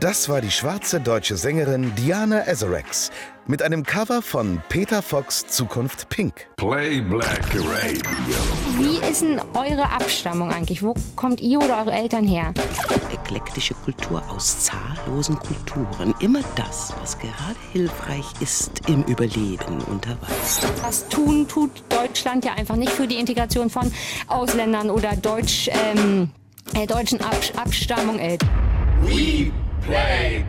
Das war die schwarze deutsche Sängerin Diana Azarex mit einem Cover von Peter Fox' Zukunft Pink. Play Black Radio. Wie ist denn eure Abstammung eigentlich? Wo kommt ihr oder eure Eltern her? Eklektische Kultur aus zahllosen Kulturen. Immer das, was gerade hilfreich ist im Überleben unter Weiß. Was tut Deutschland ja einfach nicht für die Integration von Ausländern oder deutschen Abstammung. We play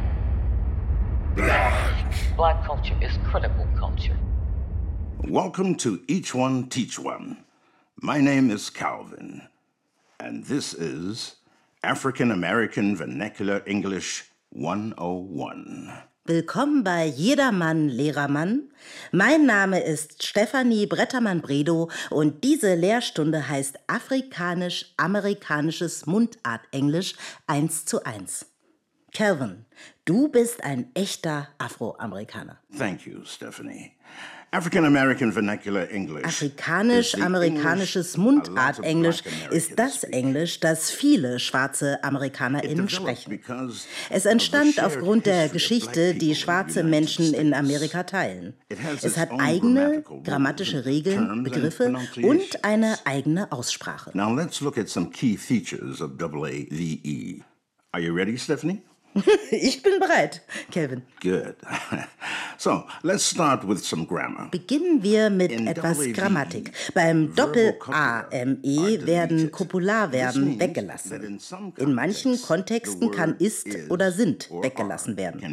black. Black culture is critical culture. Welcome to Each One Teach One. My name is Calvin, and this is African American Vernacular English 101. Willkommen bei Jedermann, Lehrermann. Mein Name ist Stefanie Brettermann-Bredow und diese Lehrstunde heißt Afrikanisch-Amerikanisches Mundartenglisch 1:1. Calvin, du bist ein echter Afroamerikaner. Thank you, Stephanie. African American Vernacular English. Afrikanisch-amerikanisches Mundartenglisch ist das Englisch, das viele schwarze AmerikanerInnen sprechen. Es entstand aufgrund der Geschichte, die schwarze Menschen in Amerika teilen. Es hat eigene grammatische Regeln, Begriffe und eine eigene Aussprache. Now let's look at some key features of AAVE. Are you ready, Stephanie? Ich bin bereit, Calvin. Good. So, let's start with some grammar. Beginnen wir mit etwas Grammatik. Beim Doppel-A-M-E werden Kopularverben weggelassen. In manchen Kontexten kann ist oder sind weggelassen werden.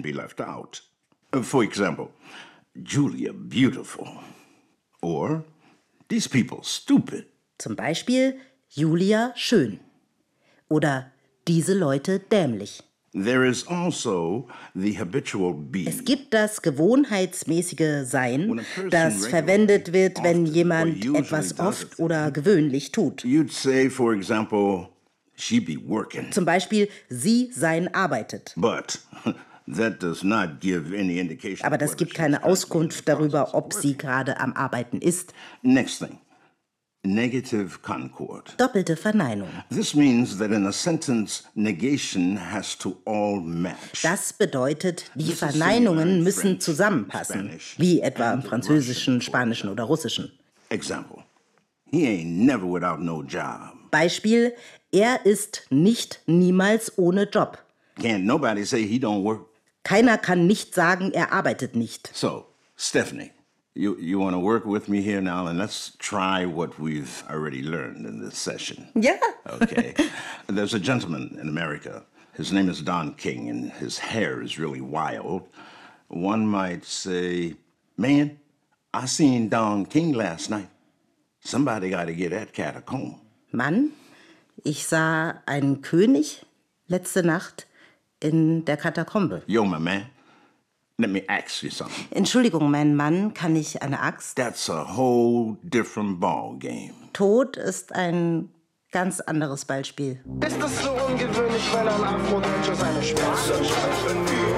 For example, Julia, beautiful. Or, these people, stupid. Zum Beispiel Julia, schön. Oder diese Leute, dämlich. There is also the habitual be. Es gibt das gewohnheitsmäßige Sein, das verwendet wird, wenn jemand etwas oft oder gewöhnlich tut. You'd say, for example, she be working. Zum Beispiel, sie sein arbeitet. But that does not give any indication. Aber das gibt keine Auskunft darüber, ob sie gerade am Arbeiten ist. Next thing. Negative concord. Doppelte Verneinung. This means that in a sentence, negation has to all match. Das bedeutet, die Verneinungen müssen zusammenpassen, wie etwa im Französischen, Spanischen oder Russischen. Example. He ain't never without no job. Beispiel, er ist nicht niemals ohne Job. Can't nobody say he don't work. Keiner kann nicht sagen, er arbeitet nicht. So, Stephanie. You want to work with me here now, and let's try what we've already learned in this session. Yeah. Okay. There's a gentleman in America. His name is Don King, and his hair is really wild. One might say, man, I seen Don King last night. Somebody got to get that cat a comb. Mann, ich sah einen König letzte Nacht in der Katakombe. Yo, my man. Let me ask you something. Entschuldigung, mein Mann, kann ich eine Axt? That's a whole different ball game. Tod ist ein ganz anderes Beispiel. Ist es so ungewöhnlich, wenn ein Afrodeutscher seine Sprache spricht?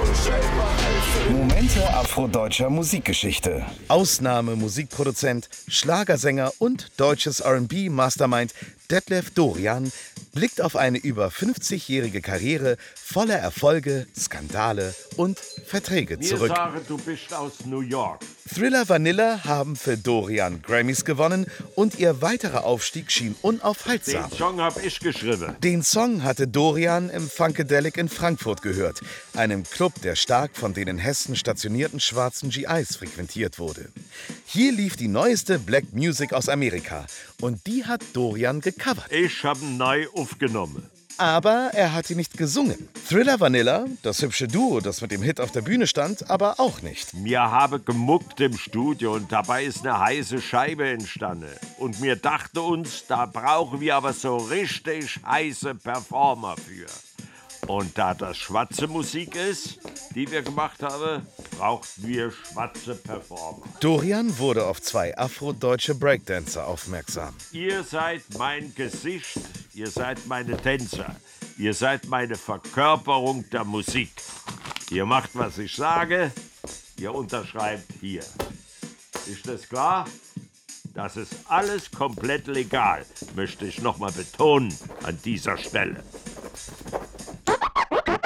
Momente afrodeutscher Musikgeschichte. Ausnahme-Musikproduzent, Schlagersänger und deutsches R&B-Mastermind Detlef Dorian blickt auf eine über 50-jährige Karriere voller Erfolge, Skandale und Verträge zurück. Wir sagen, du bist aus New York. Thriller Vanilla haben für Dorian Grammys gewonnen und ihr weiterer Aufstieg schien unaufhaltsam. Den Song hab ich geschrieben. Den Song hatte Dorian im Funkadelic in Frankfurt gehört, einem Club, der stark von den in Hessen stationierten schwarzen GIs frequentiert wurde. Hier lief die neueste Black Music aus Amerika und die hat Dorian gecovert. Ich hab ihn neu aufgenommen. Aber er hat ihn nicht gesungen. Thriller Vanilla, das hübsche Duo, das mit dem Hit auf der Bühne stand, aber auch nicht. Wir haben gemuckt im Studio und dabei ist eine heiße Scheibe entstanden. Und wir dachten uns, da brauchen wir aber so richtig heiße Performer für. Und da das schwarze Musik ist, die wir gemacht haben, brauchten wir schwarze Performer. Dorian wurde auf 2 afrodeutsche Breakdancer aufmerksam. Ihr seid mein Gesicht, ihr seid meine Tänzer, ihr seid meine Verkörperung der Musik. Ihr macht, was ich sage, ihr unterschreibt hier. Ist das klar? Das ist alles komplett legal, möchte ich nochmal betonen an dieser Stelle.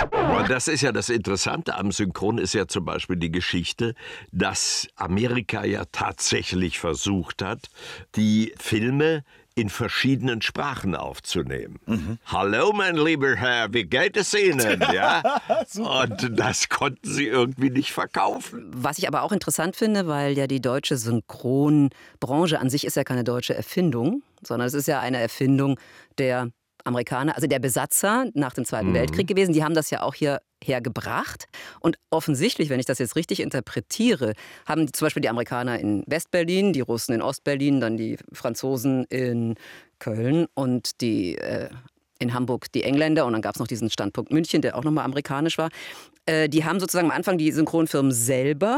Aber das ist ja das Interessante am Synchron, ist ja zum Beispiel die Geschichte, dass Amerika ja tatsächlich versucht hat, die Filme in verschiedenen Sprachen aufzunehmen. Hallo, mein lieber Herr, wie geht es Ihnen? Ja? Und das konnten sie irgendwie nicht verkaufen. Was ich aber auch interessant finde, weil ja die deutsche Synchronbranche an sich ist ja keine deutsche Erfindung, sondern es ist ja eine Erfindung der Amerikaner, also der Besatzer nach dem Zweiten Weltkrieg gewesen. Die haben das ja auch hierher gebracht. Und offensichtlich, wenn ich das jetzt richtig interpretiere, haben zum Beispiel die Amerikaner in Westberlin, die Russen in Ostberlin, dann die Franzosen in Köln und die in Hamburg die Engländer. Und dann gab es noch diesen Standpunkt München, der auch nochmal amerikanisch war. Die haben sozusagen am Anfang die Synchronfirmen selber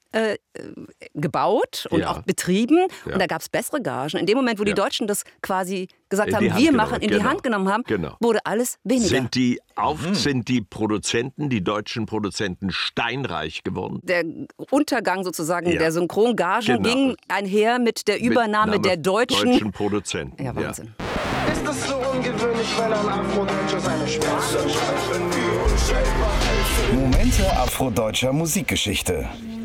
gebaut und auch betrieben. Ja. Und da gab es bessere Gagen. In dem Moment, wo die Deutschen das quasi gesagt haben, wir machen, in die Hand genommen haben, wurde alles weniger. Sind die Produzenten, die deutschen Produzenten steinreich geworden? Der Untergang sozusagen der Synchrongagen ging einher mit der Übernahme der deutschen Produzenten. Ja, Wahnsinn. Ist es so ungewöhnlich, wenn ein Afrodeutscher seine Sprache schreibt? Momente afrodeutscher Musikgeschichte.